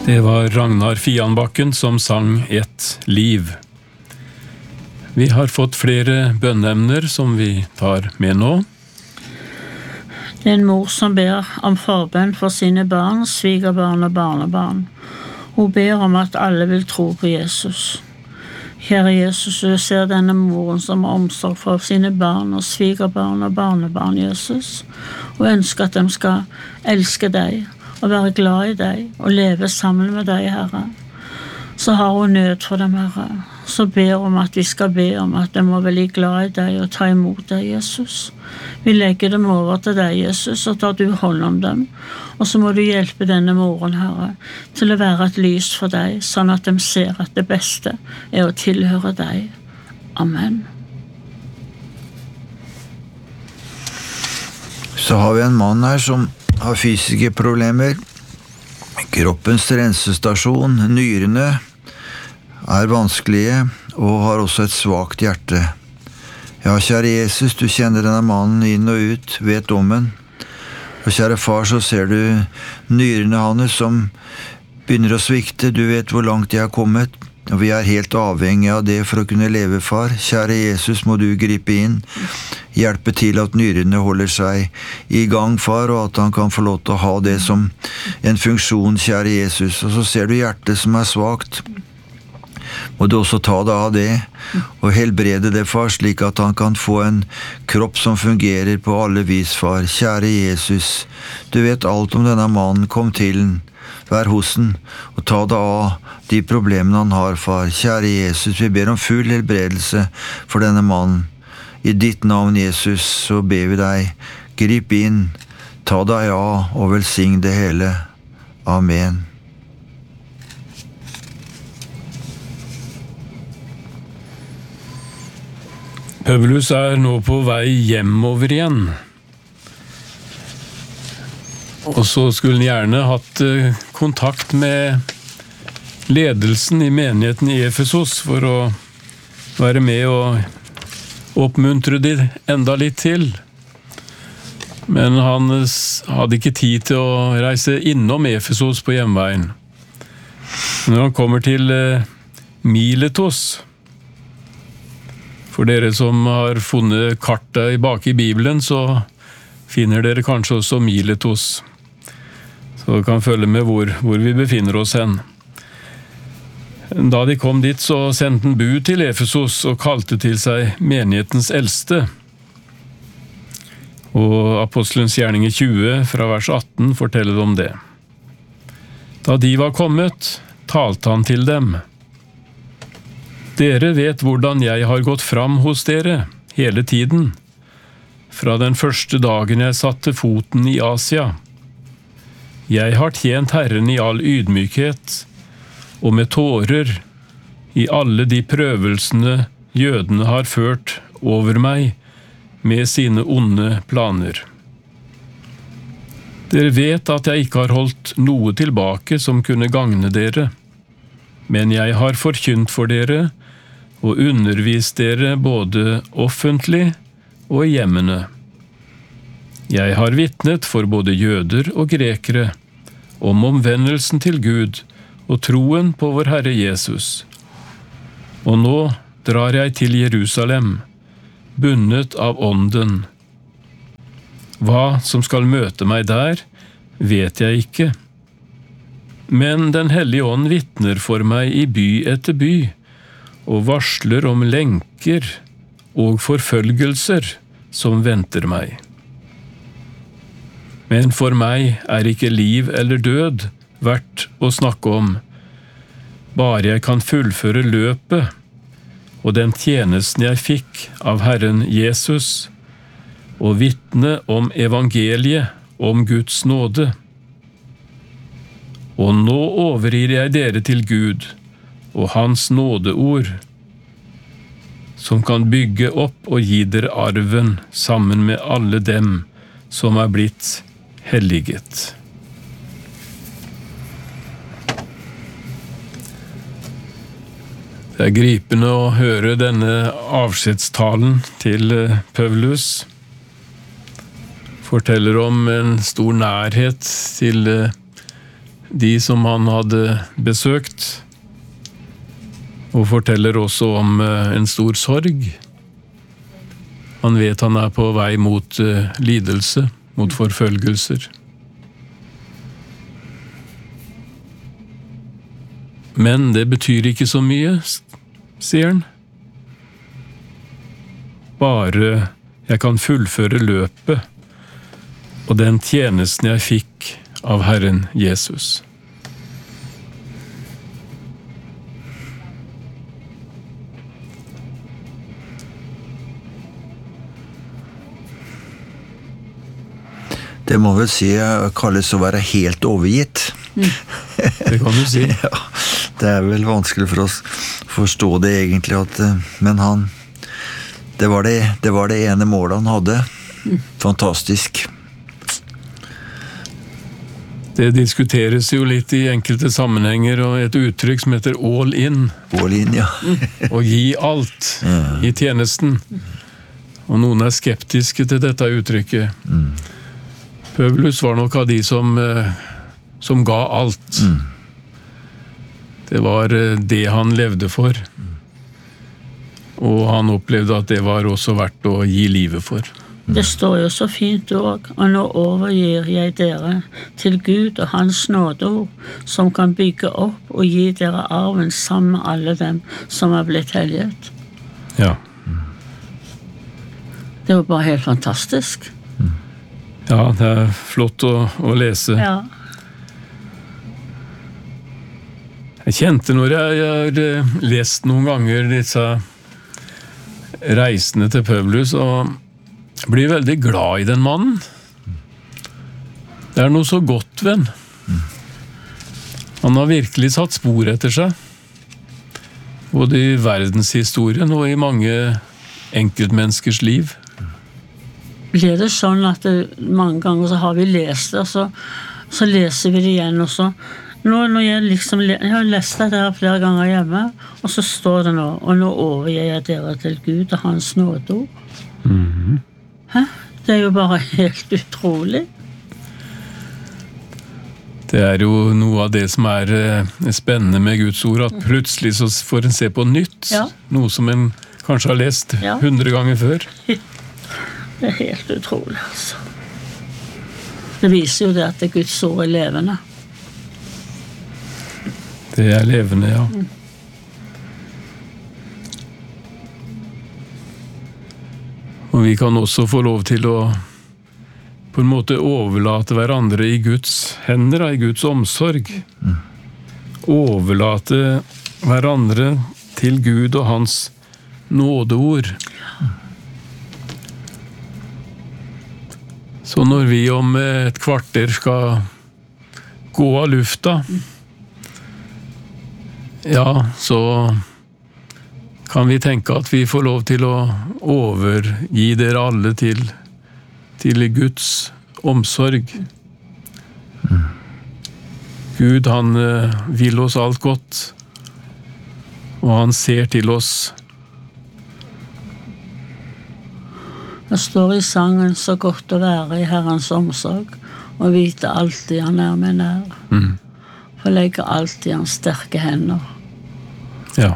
Det var Ragnar Fianbakken som sang Et liv. Vi har fått flere bønneemner som vi tar med nå. Det er en mor som ber om forbønn for sine barn, svigerbarn og barnebarn. Hun ber om at alle vil tro på Jesus. Kjære Jesus, du ser denne moren som har omsorg for sine barn og svigerbarn og barnebarn, Jesus, og ønsker at de skal elske deg og være glad i deg og leve sammen med deg, Herre. Så har hun nød for dem, Herre. Så ber om at vi skal be om at de må bli glad i deg og ta imot deg, Jesus. Vi legger dem over til deg, Jesus, og tar du hånd om dem. Og så må du hjelpe denne moren, Herre, til å være et lys for deg, sånn at de ser at det beste er å tilhøre deg. Amen. Så har vi en mann her som har fysiske problemer. Kroppens rensestasjon, nyrene, er vanskelige og har også et svagt hjerte. Ja, kjære Jesus, du kjenner denne mannen inn og ut, vet om den. Og kjære far, så ser du nyrene hans som begynner å svikte. Du vet hvor langt de har kommet, og vi er helt avhengige av det for å kunne leve, far. Kjære Jesus, må du gripe inn, hjelpe til at nyrene holder seg i gang, far, og at han kan få lov til å ha det som en funksjon, kjære Jesus. Og så ser du hjertet som er svagt. Må du også ta deg av det, og helbrede det, far, slik at han kan få en kropp som fungerer på alle vis, far. Kjære Jesus, du vet alt om denne mannen, kom til den. Vær hos den, og ta deg av de problemene han har, far. Kjære Jesus, vi ber om full helbredelse for denne mannen. I ditt navn, Jesus, så ber vi deg, grip inn, ta deg av og velsign det hele. Amen. Paulus er nå på vei hjemover igjen. Og så skulle han gjerne hatt kontakt med ledelsen i menigheten i Efesos for å være med og oppmuntre de enda litt til. Men han hadde ikke tid til å reise innom Efesos på hjemveien. Når han kommer til Miletos, for dere som har funnet kartet bak i Bibelen, så finner dere kanskje også Miletos. Så dere kan følge med hvor vi befinner oss hen. Da de kom dit, så sendte han bud til Efesos og kalte til seg menighetens eldste. Og Apostelens gjerninger 20 fra vers 18 forteller om det. Da de var kommet, talte han til dem. Dere vet hvordan jeg har gått fram hos dere hele tiden, fra den første dagen jeg satte foten i Asia. Jeg har tjent Herren i all ydmykhet, og med tårer i alle de prøvelsene jødene har ført over meg med sine onde planer. Dere vet at jeg ikke har holdt noe tilbake som kunne gagne dere, men jeg har forkynt for dere og undervist dere både offentlig og i hjemmene. Jeg har vitnet for både jøder og grekere om omvendelsen til Gud og troen på vår Herre Jesus. Og nå drar jeg til Jerusalem, bundet av ånden. Hva som skal møte meg der, vet jeg ikke. Men Den hellige ånd vitner for meg i by etter by, og varsler om lenker og forfølgelser som venter meg. Men for meg er ikke liv eller død verdt å snakke om, bare jeg kan fullføre løpet og den tjenesten jeg fikk av Herren Jesus, og vitne om evangeliet om Guds nåde. Og nå overgir jeg dere til Gud og hans nådeord, som kan bygge opp og gi dere arven sammen med alle dem som er blitt helliget. Det er gripende å høre denne avskjedstalen til Paulus. Forteller om en stor nærhet til de som han hadde besøkt, og forteller også om en stor sorg. Han vet han på vei mot lidelse, mot forfølgelser. Men det betyr ikke så mye, sier han. Bare jeg kan fullføre løpet og den tjenesten jeg fikk av Herren Jesus. Det må vel si kalles å være helt overgitt. Det kan du si. Ja, det vel vanskelig for oss å forstå det egentlig, men det var det ene målet han hadde. Fantastisk. Det diskuteres jo litt i enkelte sammenhenger, og et uttrykk som heter all in. All in, ja. Å gi alt i tjenesten. Og noen skeptiske til dette uttrykket. Paulus var nok av de som ga alt. Det var det han levde for. Og han opplevde at det var også verdt å gi livet for. Det står jo så fint også, og nå overgir jeg dere til Gud og hans nådeord, som kan bygge opp og gi dere arven sammen med alle dem som blitt helget. Ja. Det var bare helt fantastisk. Ja, det flott å lese. Ja. Jeg kjente når jeg har lest noen ganger disse reisene til Paulus, og blir veldig glad i den mannen. Det noe så godt ved han. Han har virkelig satt spor etter seg, både i verdenshistorien og i mange enkeltmenneskers liv. Blir det sånn at mange ganger så har vi lest det, og så leser vi det igjen, og så når jeg har lest det der flere ganger hjemme, og så står det nå, og nå overgir jeg dere til Gud og hans nådeord. Hæ? Det jo bare helt utrolig. Det jo noe av det som spennende med Guds ord, at plutselig så får en se på nytt, noe som en kanskje har lest 100 ganger før. Det helt utrolig, altså. Det viser jo det at Guds ord levende. Det levende, ja. Og vi kan også få lov til å på en måte overlate hverandre i Guds hender, i Guds omsorg. Overlate hverandre til Gud og hans nådeord. Så når vi om et kvarter skal gå av lufta, så kan vi tenke at vi får lov til å overgi dere alle til Guds omsorg. Gud, han vil oss alt godt, og han ser til oss. Det står i sangen så godt å være i Herrens omsorg, og vite alltid han med nær. For legger alltid hans sterke hender. Ja.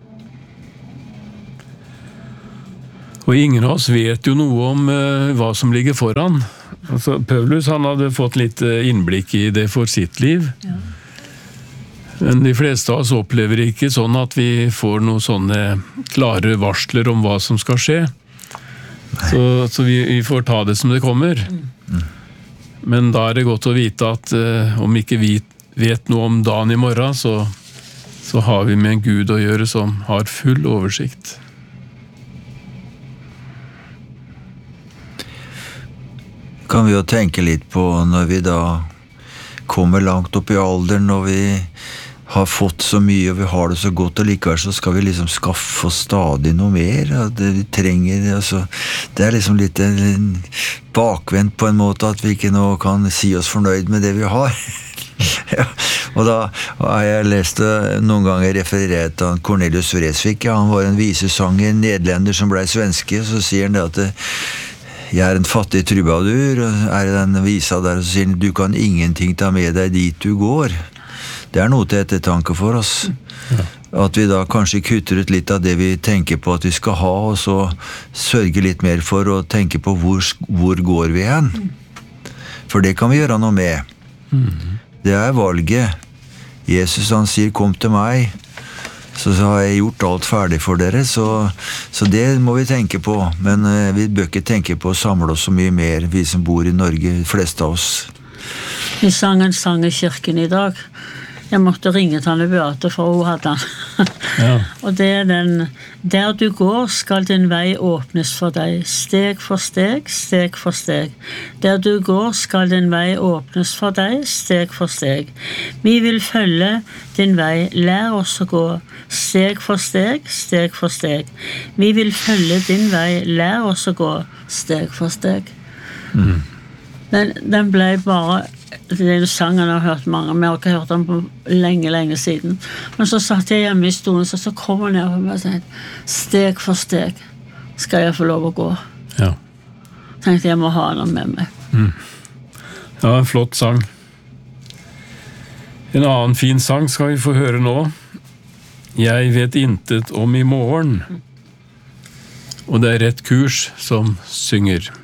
Og ingen av oss vet jo noe om hva som ligger foran. Altså, Paulus han hadde fått litt innblikk i det for sitt liv. Ja. Men de fleste av oss opplever ikke sånn at vi får noen sånne klare varsler om hva som skal skje. Så vi får ta det som det kommer. Men da det godt å vite at om ikke vi vet noe om dagen i morgen, så har vi med en Gud å gjøre som har full oversikt. Kan vi jo tenke litt på når vi da kommer langt opp i alderen, når vi har fått så mye og vi har det så godt, og likevel så skal vi liksom skaffe oss stadig noe mer. Det vi trenger, altså, det liksom litt bakvendt på en måte at vi ikke nå kan si oss fornøyd med det vi har. Ja, og da har jeg lest noen ganger referert av Cornelius Vreeswijk. Han var en visesanger, nederlender som ble svenske. Så sier han det at jeg er en fattig trubadur, er det den visa der, så sier han, du kan ingenting ta med deg dit du går. Det er noe til ettertanke for oss. Ja. At vi da kanskje kutter ut litt av det vi tenker på at vi skal ha, og så sørger litt mer for å tenke på hvor går vi hen. For det kan vi gjøre noe med. Det er valget. Jesus han sier, kom til meg, så har jeg gjort alt ferdig for dere, så det må vi tenke på. Men vi bør ikke tenke på å samle oss så mye mer, vi som bor i Norge, de fleste av oss. Vi sang en sang i kirken i dag. Jeg måtte ringe til Anne Beate, for hun hadde den. Ja. Og det er den, der du går skal din vei åpnes for deg, steg for steg, steg for steg. Der du går skal din vei åpnes for deg, steg for steg. Vi vil følge din vei, lær oss å gå, steg for steg, steg for steg. Vi vil følge din vei, lær oss å gå, steg for steg. Den ble bare, den sangen jeg har hørt mange, men jeg har ikke hørt den på lenge siden. Men så satt jeg hjemme i stolen, så kom han ned på meg og sa, steg for steg skal jeg få lov å gå. Ja. Tenkte jeg må ha den med meg. Ja, en flott sang. En annen fin sang skal vi få høre nå. Jeg vet intet om i morgen. Og det er Rett Kurs som synger.